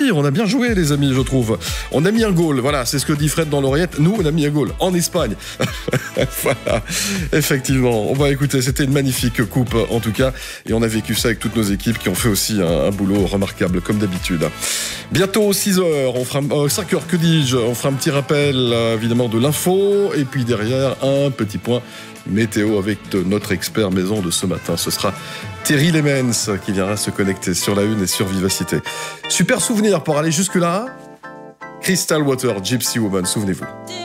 plaisir, on a bien joué les amis, je trouve. On a mis un goal, voilà, c'est ce que dit Fred dans l'oreillette. Nous, on a mis un goal en Espagne. Voilà, effectivement. On va écouter, c'était une magnifique coupe en tout cas. Et on a vécu ça avec toutes nos équipes qui ont fait aussi un boulot remarquable, comme d'habitude. Bientôt 6h, on fera 5h, que dis-je, on fera un petit rappel évidemment de l'info. Et puis derrière, un petit point météo avec notre expert maison de ce matin. Ce sera Terry Lemens qui viendra se connecter sur la Une et sur Vivacité. Super souvenir pour aller jusque-là. Crystal Water, Gypsy Woman, souvenez-vous.